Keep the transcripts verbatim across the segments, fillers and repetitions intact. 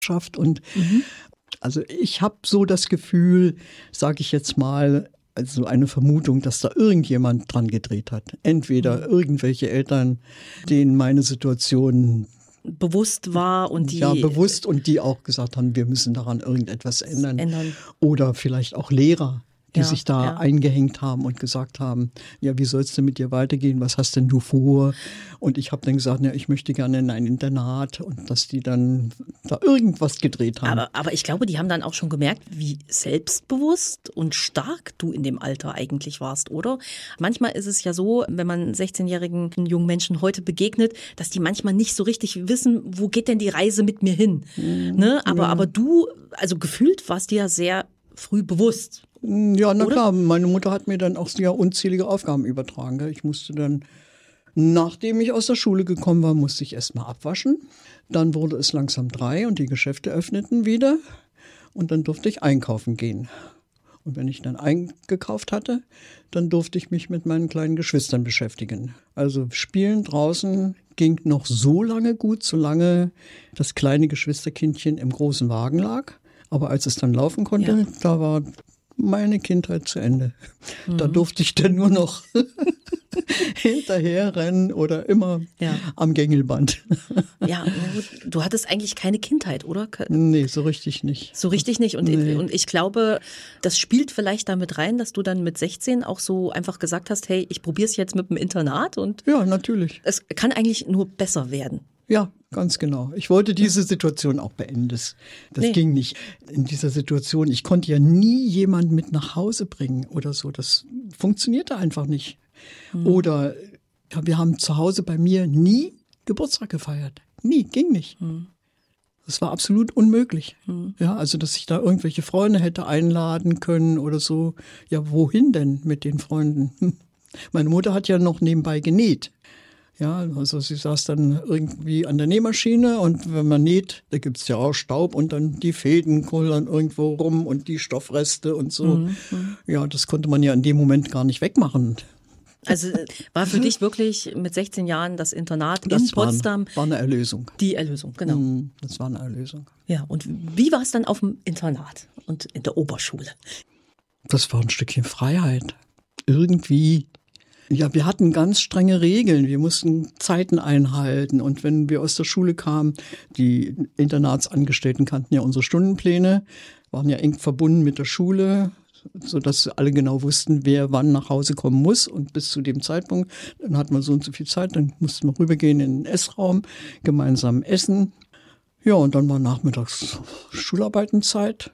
schafft. Und Mhm. also ich habe so das Gefühl, sage ich jetzt mal, also eine Vermutung, dass da irgendjemand dran gedreht hat. Entweder irgendwelche Eltern, denen meine Situation bewusst war und die ja bewusst und die auch gesagt haben, wir müssen daran irgendetwas ändern. ändern. Oder vielleicht auch Lehrer, die Ja, sich da ja. eingehängt haben und gesagt haben, ja, wie soll es denn mit dir weitergehen? Was hast denn du vor? Und ich habe dann gesagt, ja, ich möchte gerne in ein Internat, und dass die dann da irgendwas gedreht haben. Aber, aber ich glaube, die haben dann auch schon gemerkt, wie selbstbewusst und stark du in dem Alter eigentlich warst, oder? Manchmal ist es ja so, wenn man sechzehnjährigen jungen Menschen heute begegnet, dass die manchmal nicht so richtig wissen, wo geht denn die Reise mit mir hin? Mhm, ne? Aber, ja. aber du, also gefühlt warst dir ja sehr früh bewusst. Ja, na Oder? klar, meine Mutter hat mir dann auch ja unzählige Aufgaben übertragen. Gell? Ich musste dann, nachdem ich aus der Schule gekommen war, musste ich erst mal abwaschen. Dann wurde es langsam drei und die Geschäfte öffneten wieder. Und dann durfte ich einkaufen gehen. Und wenn ich dann eingekauft hatte, dann durfte ich mich mit meinen kleinen Geschwistern beschäftigen. Also Spielen draußen ging noch so lange gut, solange das kleine Geschwisterkindchen im großen Wagen lag. Aber als es dann laufen konnte, Ja. da war meine Kindheit zu Ende. Mhm. Da durfte ich dann nur noch hinterherrennen oder immer Ja. am Gängelband. Ja, na gut, du hattest eigentlich keine Kindheit, oder? Nee, so richtig nicht. So richtig nicht. Und, Nee. und ich glaube, das spielt vielleicht damit rein, dass du dann mit sechzehn auch so einfach gesagt hast, hey, ich probiere es jetzt mit dem Internat und Ja, natürlich. es kann eigentlich nur besser werden. Ja, ganz genau. Ich wollte diese Situation auch beenden. Das, das Nee. ging nicht in dieser Situation. Ich konnte ja nie jemand mit nach Hause bringen oder so. Das funktionierte einfach nicht. Oder ja, wir haben zu Hause bei mir nie Geburtstag gefeiert. Nie, ging nicht. Das war absolut unmöglich. Ja, also, dass ich da irgendwelche Freunde hätte einladen können oder so. Ja, wohin denn mit den Freunden? Hm. Meine Mutter hat ja noch nebenbei genäht. Ja, also sie saß dann irgendwie an der Nähmaschine und wenn man näht, da gibt's ja auch Staub und dann die Fäden kullern irgendwo rum und die Stoffreste und so. Mhm. Ja, das konnte man ja in dem Moment gar nicht wegmachen. Also war für dich wirklich mit sechzehn Jahren das Internat in Das war, Potsdam war eine Erlösung. die Erlösung, genau. Mm, Das war eine Erlösung. Ja, und wie war es dann auf dem Internat und in der Oberschule? Das war ein Stückchen Freiheit. Irgendwie, ja, wir hatten ganz strenge Regeln. Wir mussten Zeiten einhalten. Und wenn wir aus der Schule kamen, die Internatsangestellten kannten ja unsere Stundenpläne, waren ja eng verbunden mit der Schule, sodass alle genau wussten, wer wann nach Hause kommen muss. Und bis zu dem Zeitpunkt, dann hat man so und so viel Zeit, dann mussten wir rübergehen in den Essraum, gemeinsam essen. Ja, und dann war nachmittags Schularbeitenzeit.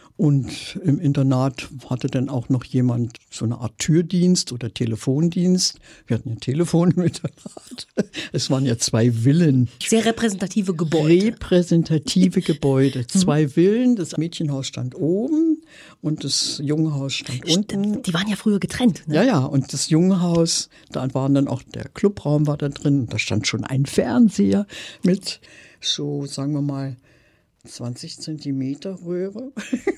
Und im Internat hatte dann auch noch jemand so eine Art Türdienst oder Telefondienst. Wir hatten ja Telefon im Internat. Es waren ja zwei Villen. Sehr repräsentative Gebäude. Repräsentative Gebäude. Zwei Villen. Das Mädchenhaus stand oben und das Jungenhaus stand unten. Die waren ja früher getrennt. Ne? Ja, ja, und das Jungenhaus, da waren dann auch, der Clubraum war da drin. Da stand schon ein Fernseher mit so, sagen wir mal, zwanzig Zentimeter Röhre.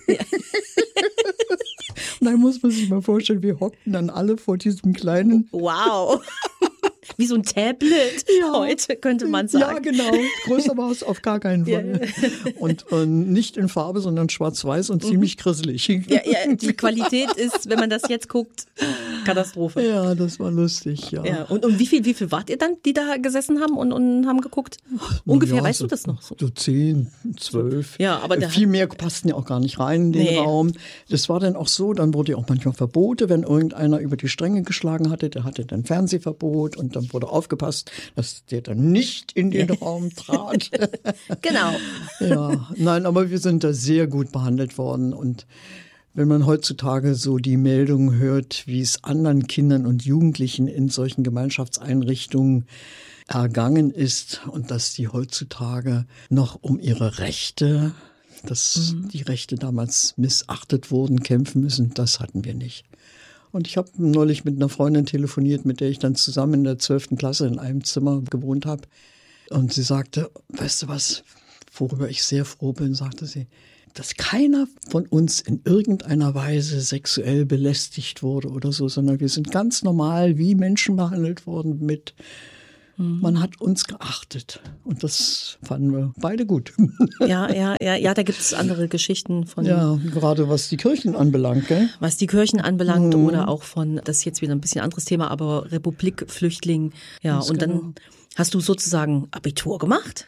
Und dann muss man sich mal vorstellen, wir hockten dann alle vor diesem kleinen... Wow. Wie so ein Tablet Ja. heute, könnte man sagen. Ja, genau. Größer war es auf gar keinen Fall. Und, und nicht in Farbe, sondern schwarz-weiß und ziemlich grisselig. Ja, ja, die Qualität ist, wenn man das jetzt guckt, Katastrophe. Ja, das war lustig, ja. Ja. Und, und wie viel, wie viel wart ihr dann, die da gesessen haben und, und haben geguckt? Ungefähr, Ja, weißt so, du das noch? So? So zehn, zwölf. Ja, aber der Viel hat- mehr passten ja auch gar nicht rein in den Nee. Raum. Das war dann auch so, dann wurde ja auch manchmal Verbote, wenn irgendeiner über die Stränge geschlagen hatte, der hatte dann Fernsehverbot und dann wurde aufgepasst, dass der dann nicht in den Raum trat. Genau. Ja, nein, aber wir sind da sehr gut behandelt worden. Und wenn man heutzutage so die Meldungen hört, wie es anderen Kindern und Jugendlichen in solchen Gemeinschaftseinrichtungen ergangen ist und dass die heutzutage noch um ihre Rechte, dass die Rechte damals missachtet wurden, kämpfen müssen, das hatten wir nicht. Und ich habe neulich mit einer Freundin telefoniert, mit der ich dann zusammen in der zwölften Klasse in einem Zimmer gewohnt habe. Und sie sagte, weißt du was, worüber ich sehr froh bin, sagte sie, dass keiner von uns in irgendeiner Weise sexuell belästigt wurde oder so, sondern wir sind ganz normal wie Menschen behandelt worden mit Man hat uns geachtet und das fanden wir beide gut. Ja, ja, ja, ja, da gibt es andere Geschichten von. Ja, gerade was die Kirchen anbelangt, gell? Was die Kirchen anbelangt mhm. oder auch von, das ist jetzt wieder ein bisschen anderes Thema, aber Republikflüchtling. Ja, das und genau. Dann hast du sozusagen Abitur gemacht?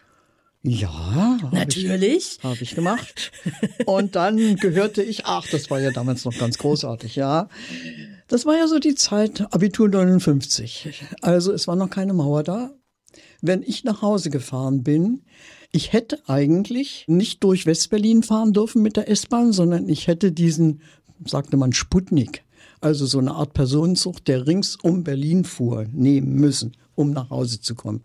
Ja, natürlich. Habe ich, hab ich gemacht. Und dann gehörte ich, ach, das war ja damals noch ganz großartig, ja. Das war ja so die Zeit, Abitur neunundfünfzig. Also es war noch keine Mauer da. Wenn ich nach Hause gefahren bin, ich hätte eigentlich nicht durch Westberlin fahren dürfen mit der S-Bahn, sondern ich hätte diesen, sagte man, Sputnik, also so eine Art Personenzug, der rings um Berlin fuhr, nehmen müssen, um nach Hause zu kommen.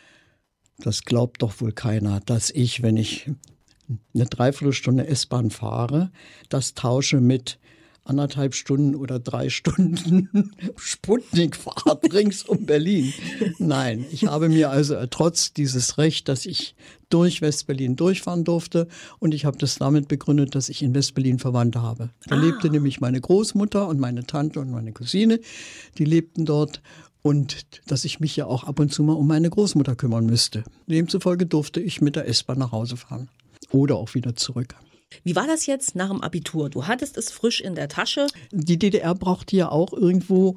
Das glaubt doch wohl keiner, dass ich, wenn ich eine Dreiviertelstunde S-Bahn fahre, das tausche mit anderthalb Stunden oder drei Stunden Sputnikfahrt rings um Berlin. Nein, ich habe mir also ertrotzt dieses Recht, dass ich durch Westberlin durchfahren durfte und ich habe das damit begründet, dass ich in Westberlin Verwandte habe. Da ah. lebte nämlich meine Großmutter und meine Tante und meine Cousine, die lebten dort. Und dass ich mich ja auch ab und zu mal um meine Großmutter kümmern müsste. Demzufolge durfte ich mit der S-Bahn nach Hause fahren oder auch wieder zurück. Wie war das jetzt nach dem Abitur? Du hattest es frisch in der Tasche. Die D D R brauchte ja auch irgendwo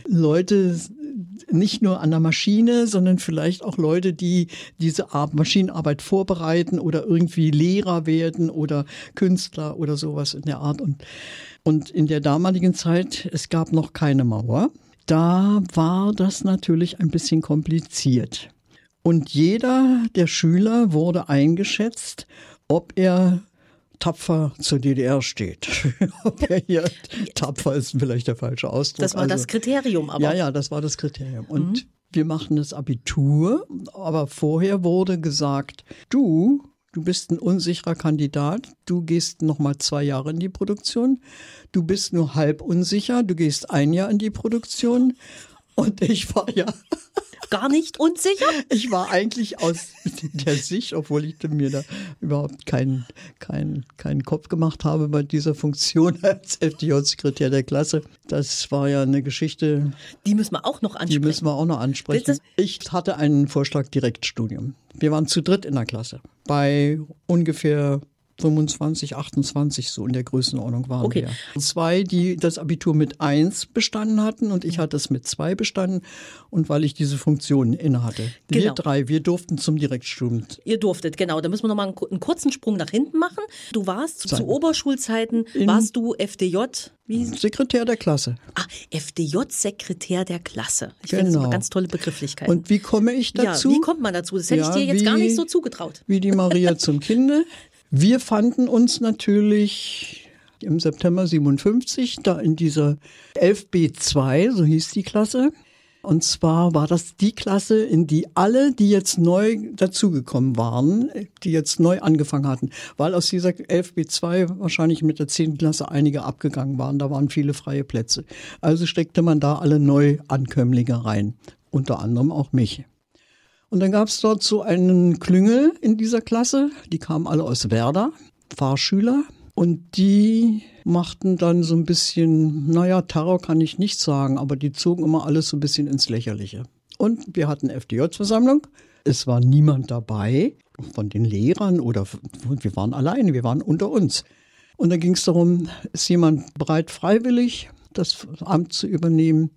Leute, nicht nur an der Maschine, sondern vielleicht auch Leute, die diese Art Maschinenarbeit vorbereiten oder irgendwie Lehrer werden oder Künstler oder sowas in der Art. Und, und in der damaligen Zeit, es gab noch keine Mauer. Da war das natürlich ein bisschen kompliziert. Und jeder der Schüler wurde eingeschätzt, ob er tapfer zur D D R steht. Ob er hier tapfer ist vielleicht der falsche Ausdruck. Das war also das Kriterium aber. Ja, ja, das war das Kriterium. Und mhm. wir machten das Abitur, aber vorher wurde gesagt, du, du bist ein unsicherer Kandidat, du gehst noch mal zwei Jahre in die Produktion, du bist nur halb unsicher, du gehst ein Jahr in die Produktion und ich war ja gar nicht unsicher? Ich war eigentlich aus der Sicht, obwohl ich mir da überhaupt keinen keinen keinen Kopf gemacht habe bei dieser Funktion als F D J-Sekretär der Klasse. Das war ja eine Geschichte. Die müssen wir auch noch ansprechen. Die müssen wir auch noch ansprechen. Ich hatte einen Vorschlag Direktstudium. Wir waren zu dritt in der Klasse. Bei ungefähr fünfundzwanzig, achtundzwanzig, so in der Größenordnung waren okay. wir. Zwei, die das Abitur mit eins bestanden hatten und ich hatte es mit zwei bestanden und weil ich diese Funktionen inne hatte. Genau. Wir drei, wir durften zum Direktstudium. Ihr durftet, genau. Da müssen wir nochmal einen kurzen Sprung nach hinten machen. Du warst zu, zu Oberschulzeiten, in warst du F D J, wie? Sekretär der Klasse. Ah, F D J-Sekretär der Klasse. Ich genau. finde das eine ganz tolle Begrifflichkeit. Und wie komme ich dazu? Ja, wie kommt man dazu? Das hätte ja, ich dir jetzt wie, gar nicht so zugetraut. Wie die Maria zum Kinde. Wir fanden uns natürlich im September siebenundfünfzig da in dieser elf B zwei, so hieß die Klasse. Und zwar war das die Klasse, in die alle, die jetzt neu dazugekommen waren, die jetzt neu angefangen hatten, weil aus dieser elf B zwei wahrscheinlich mit der zehnten Klasse einige abgegangen waren. Da waren viele freie Plätze. Also steckte man da alle Neuankömmlinge rein, unter anderem auch mich. Und dann gab es dort so einen Klüngel in dieser Klasse, die kamen alle aus Werder, Fahrschüler. Und die machten dann so ein bisschen, naja, Terror kann ich nicht sagen, aber die zogen immer alles so ein bisschen ins Lächerliche. Und wir hatten F D J-Versammlung, es war niemand dabei von den Lehrern oder wir waren alleine, wir waren unter uns. Und dann ging es darum, ist jemand bereit, freiwillig das Amt zu übernehmen?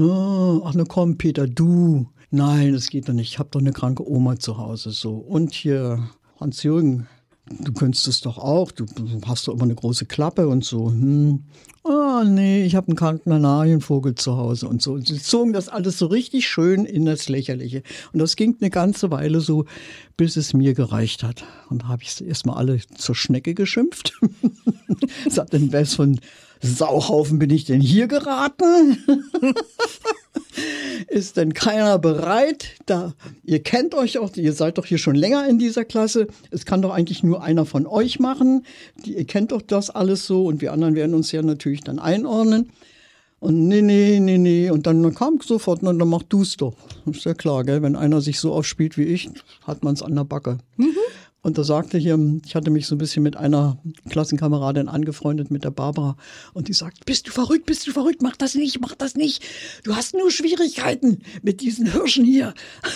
Na, ach, na komm, Peter, du. Nein, das geht doch nicht. Ich habe doch eine kranke Oma zu Hause. So. Und hier, Hans-Jürgen, du könntest es doch auch. Du hast doch immer eine große Klappe und so. Hm. Ah, nee, ich habe einen kranken Kanarienvogel zu Hause und so. Und sie zogen das alles so richtig schön in das Lächerliche. Und das ging eine ganze Weile so, bis es mir gereicht hat. Und da habe ich erstmal alle zur Schnecke geschimpft. Sagte, in was von Sauhaufen bin ich denn hier geraten? Ist denn keiner bereit? Da, ihr kennt euch auch, ihr seid doch hier schon länger in dieser Klasse. Es kann doch eigentlich nur einer von euch machen. Die, ihr kennt doch das alles so und wir anderen werden uns ja natürlich dann einordnen. Und nee, nee, nee, nee. Und dann kam sofort, na, dann mach du's doch. Ist ja klar, gell? Wenn einer sich so aufspielt wie ich, hat man's an der Backe. Mhm. Und da sagte hier, ich hatte mich so ein bisschen mit einer Klassenkameradin angefreundet, mit der Barbara. Und die sagt, bist du verrückt, bist du verrückt, mach das nicht, mach das nicht. Du hast nur Schwierigkeiten mit diesen Hirschen hier.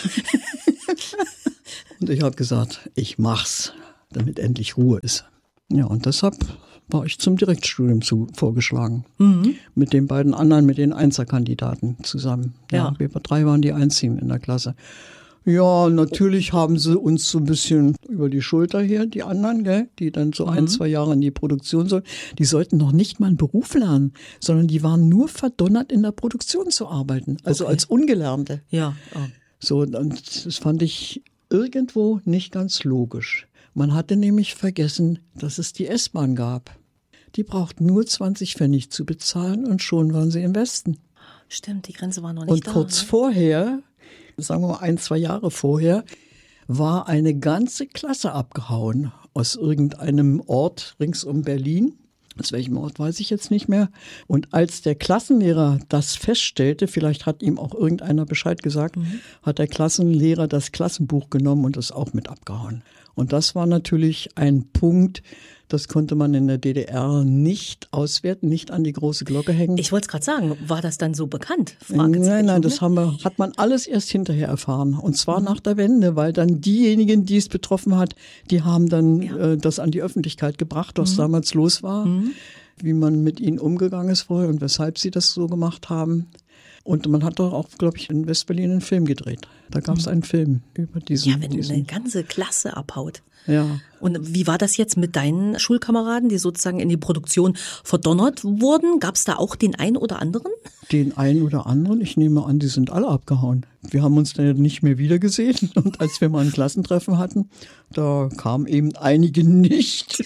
Und ich habe gesagt, ich mach's, damit endlich Ruhe ist. Ja, und deshalb war ich zum Direktstudium zu, vorgeschlagen. Mhm. Mit den beiden anderen, mit den Einserkandidaten zusammen. Ja, ja. Wir drei waren die Einzigen in der Klasse. Ja, natürlich haben sie uns so ein bisschen über die Schulter hier, die anderen, gell, die dann so mhm. ein, zwei Jahre in die Produktion sollen. Die sollten noch nicht mal einen Beruf lernen, sondern die waren nur verdonnert, in der Produktion zu arbeiten. Also okay. als Ungelernte. Ja. Oh. So, und das fand ich irgendwo nicht ganz logisch. Man hatte nämlich vergessen, dass es die S-Bahn gab. Die braucht nur zwanzig Pfennig zu bezahlen und schon waren sie im Westen. Stimmt, die Grenze war noch nicht und da. Und kurz ne? vorher, sagen wir mal ein, zwei Jahre vorher, war eine ganze Klasse abgehauen aus irgendeinem Ort rings um Berlin. Aus welchem Ort weiß ich jetzt nicht mehr. Und als der Klassenlehrer das feststellte, vielleicht hat ihm auch irgendeiner Bescheid gesagt, mhm. hat der Klassenlehrer das Klassenbuch genommen und es auch mit abgehauen. Und das war natürlich ein Punkt, das konnte man in der D D R nicht auswerten, nicht an die große Glocke hängen. Ich wollte es gerade sagen, war das dann so bekannt? Nein, nein, das haben wir, hat man alles erst hinterher erfahren. Und zwar mhm. nach der Wende, weil dann diejenigen, die es betroffen hat, die haben dann ja. äh, das an die Öffentlichkeit gebracht, was mhm. damals los war, mhm. wie man mit ihnen umgegangen ist vorher und weshalb sie das so gemacht haben. Und man hat doch auch, glaube ich, in Westberlin einen Film gedreht. Da gab es einen Film über diesen. Ja, wenn diesen, eine ganze Klasse abhaut. Ja. Und wie war das jetzt mit deinen Schulkameraden, die sozusagen in die Produktion verdonnert wurden? Gab es da auch den einen oder anderen? Den einen oder anderen? Ich nehme an, die sind alle abgehauen. Wir haben uns dann nicht mehr wiedergesehen. Und als wir mal ein Klassentreffen hatten, da kamen eben einige nicht.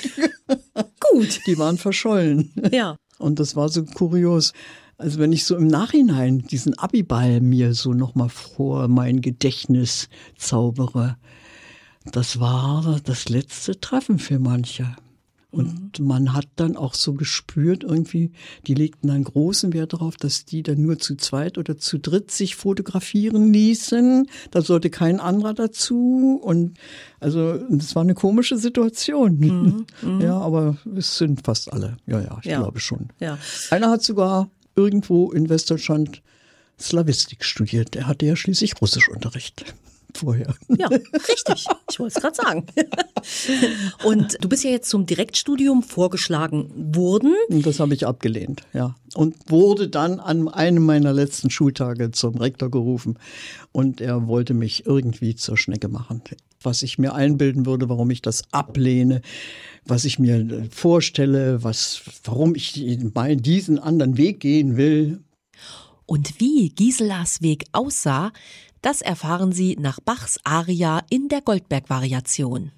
Gut. Die waren verschollen. Ja. Und das war so kurios. Also wenn ich so im Nachhinein diesen Abiball mir so nochmal vor mein Gedächtnis zaubere, das war das letzte Treffen für manche. Und mhm. man hat dann auch so gespürt irgendwie, die legten dann großen Wert darauf, dass die dann nur zu zweit oder zu dritt sich fotografieren ließen. Da sollte kein anderer dazu. Und also das war eine komische Situation. Mhm. Mhm. Ja, aber es sind fast alle. Ja, ja, ich ja. glaube schon. Ja. Einer hat sogar irgendwo in Westdeutschland Slawistik studiert. Er hatte ja schließlich Russischunterricht vorher. Ja, richtig. Ich wollte es gerade sagen. Und du bist ja jetzt zum Direktstudium vorgeschlagen worden. Das habe ich abgelehnt, ja. Und wurde dann an einem meiner letzten Schultage zum Rektor gerufen. Und er wollte mich irgendwie zur Schnecke machen. Was ich mir einbilden würde, warum ich das ablehne, was ich mir vorstelle, was, warum ich diesen anderen Weg gehen will. Und wie Giselas Weg aussah, das erfahren Sie nach Bachs Aria in der Goldberg-Variation.